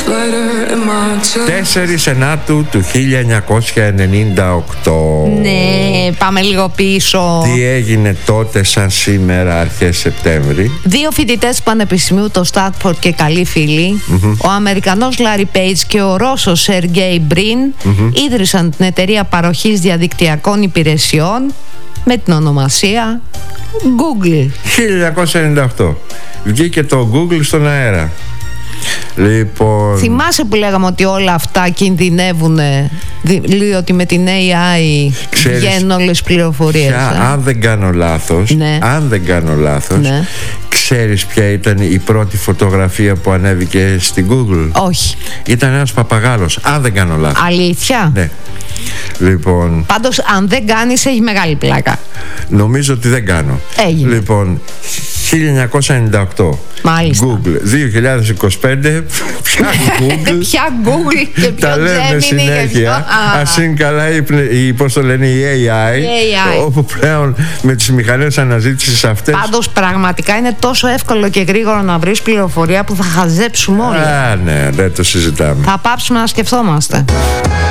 4 Σενάτου του 1998. Ναι, πάμε λίγο πίσω. Τι έγινε τότε σαν σήμερα αρχές Σεπτέμβρη? 2 φοιτητές πανεπιστημίου, το Στάτφορντ και καλοί φίλοι, ο Αμερικανός Λάρι Πέιτζ και ο Ρώσος Σεργέι Μπριν, ίδρυσαν την εταιρεία παροχής διαδικτυακών υπηρεσιών με την ονομασία Google. 1998 βγήκε το Google στον αέρα. Λοιπόν, θυμάσαι που λέγαμε ότι όλα αυτά κινδυνεύουν, ότι με την AI βγαίνουν όλες τις πληροφορίες. Αν δεν κάνω λάθος, ναι. Ναι. Ξέρεις ποια ήταν η πρώτη φωτογραφία που ανέβηκε στην Google? Όχι. Ήταν ένας παπαγάλος, αν δεν κάνω λάθος. Αλήθεια? Ναι. Λοιπόν, πάντως αν δεν κάνεις έχει μεγάλη πλάκα. Νομίζω ότι δεν κάνω. Έγινε. Λοιπόν, 1998. Μάλιστα. Google. 2025. Ποια Google? Ποια Google και ποιο τα λέμε συνέχεια. Ας είναι καλά πώς το λένε, η AI. Όπου πλέον με τις μηχανές αναζήτησης αυτές. Πάντως πραγματικά είναι τόσο εύκολο και γρήγορο να βρεις πληροφορία που θα χαζέψουμε όλοι. Ναι, δεν το συζητάμε. Θα πάψουμε να σκεφτόμαστε.